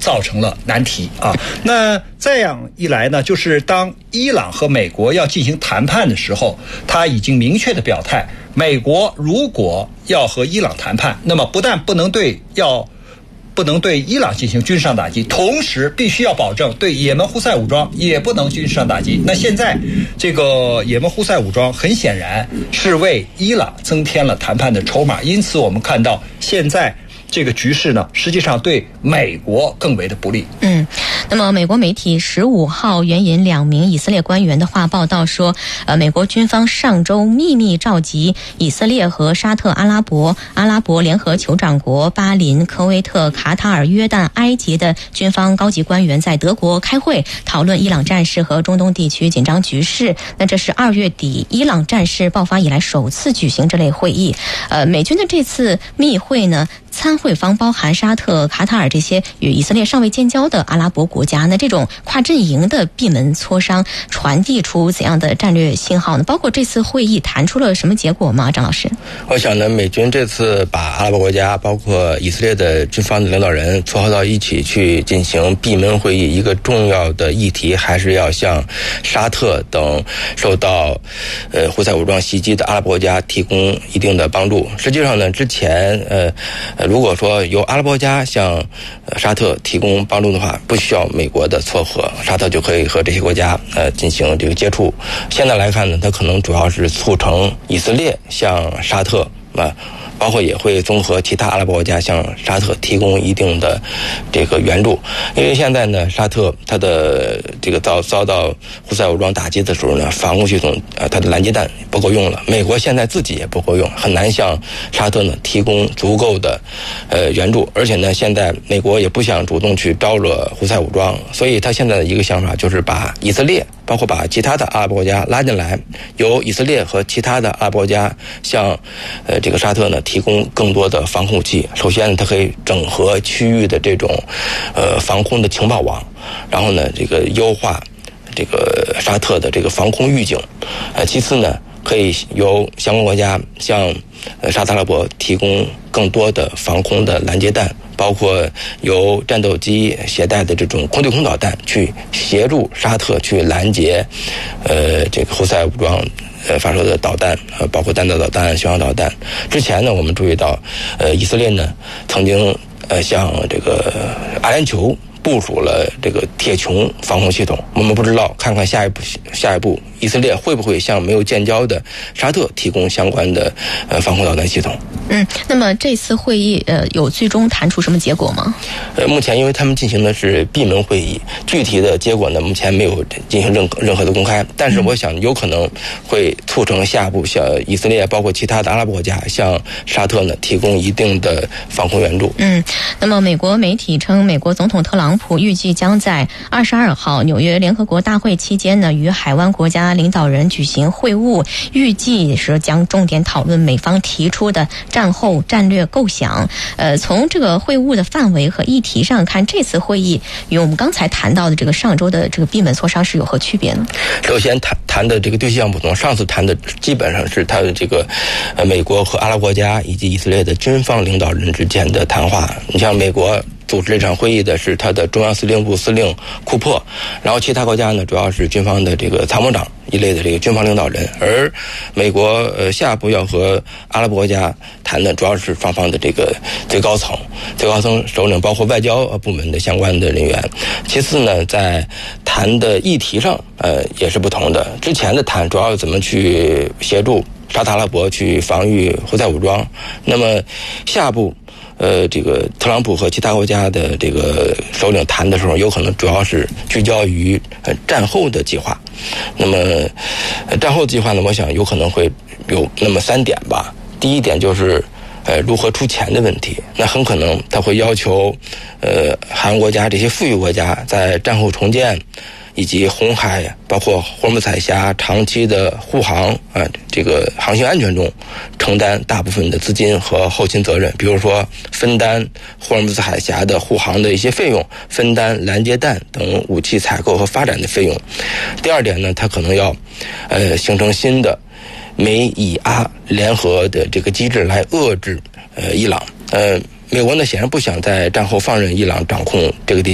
造成了难题啊。那这样一来呢，就是当伊朗和美国要进行谈判的时候，他已经明确的表态，美国如果要和伊朗谈判，那么不但不能对伊朗进行军事上打击，同时必须要保证对也门胡塞武装也不能军事上打击。那现在这个也门胡塞武装很显然是为伊朗增添了谈判的筹码，因此我们看到现在这个局势呢，实际上对美国更为的不利。 那么美国媒体15号援引2名以色列官员的话报道说，美国军方上周秘密召集以色列和沙特阿拉伯联合酋长国、巴林、科威特、卡塔尔、约旦、埃及的军方高级官员在德国开会，讨论伊朗战事和中东地区紧张局势。那这是2月底伊朗战事爆发以来首次举行这类会议。美军的这次密会呢，参会方包含沙特、卡塔尔这些与以色列尚未建交的阿拉伯国家。那这种跨阵营的闭门磋商传递出怎样的战略信号呢？包括这次会议谈出了什么结果吗？张老师， 我想呢，美军这次把阿拉伯国家包括以色列的军方的领导人撮合到一起去进行闭门会议，一个重要的议题还是要向沙特等受到胡塞武装袭击的阿拉伯国家提供一定的帮助。实际上呢，之前如果说由阿拉伯国家向沙特提供帮助的话，不需要美国的撮合，沙特就可以和这些国家进行这个接触。现在来看呢，它可能主要是促成以色列向沙特包括也会综合其他阿拉伯国家向沙特提供一定的这个援助。因为现在呢，沙特它的这个遭到胡塞武装打击的时候呢，防空系统它的拦截弹不够用了，美国现在自己也不够用，很难向沙特呢提供足够的援助。而且呢，现在美国也不想主动去招惹胡塞武装，所以他现在的一个想法就是把以色列包括把其他的阿拉伯国家拉进来，由以色列和其他的阿拉伯国家向这个沙特呢提供更多的防空武器。首先呢，它可以整合区域的这种防空的情报网，然后呢，这个优化这个沙特的这个防空预警。其次呢，可以由相关国家向沙特阿拉伯提供更多的防空的拦截弹，包括由战斗机携带的这种空对空导弹去协助沙特去拦截这个胡塞武装发射的导弹，包括弹道导弹、巡航导弹。之前呢，我们注意到以色列呢曾经向这个阿联酋部署了这个铁穹防空系统。我们不知道，看看下一步以色列会不会向没有建交的沙特提供相关的防空导弹系统。 那么这次会议有最终谈出什么结果吗？ 目前因为他们进行的是闭门会议，具体的结果呢目前没有进行任何的公开，但是我想有可能会促成下一步向以色列包括其他的阿拉伯国家向沙特呢提供一定的防空援助。 那么美国媒体称，美国总统特朗普预计将在22号纽约联合国大会期间呢与海湾国家领导人举行会晤，预计是将重点讨论美方提出的战后战略构想。从这个会晤的范围和议题上看，这次会议与我们刚才谈到的这个上周的这个闭门磋商是有何区别呢？ 首先谈的这个对象不同，上次谈的基本上是他的这个美国和阿拉伯国家以及以色列的军方领导人之间的谈话。你像美国组织这场会议的是他的中央司令部司令库珀，然后其他国家呢主要是军方的这个参谋长一类的这个军方领导人。而美国下一步要和阿拉伯国家谈的主要是双方的这个最高层首领，包括外交部门的相关的人员。其次呢，在谈的议题上也是不同的。之前的谈主要怎么去协助沙特阿拉伯去防御胡塞武装，那么下一步这个特朗普和其他国家的这个首领谈的时候，有可能主要是聚焦于战后的计划。那么战后计划呢，我想有可能会有那么3点吧。第一点就是如何出钱的问题，那很可能他会要求海湾国家这些富裕国家在战后重建以及红海包括霍尔木兹海峡长期的护航这个航行安全中承担大部分的资金和后勤责任，比如说分担霍尔木兹海峡的护航的一些费用，分担拦截弹等武器采购和发展的费用。第二点呢，它可能要形成新的美以阿联合的这个机制来遏制伊朗。美国呢显然不想在战后放任伊朗掌控这个地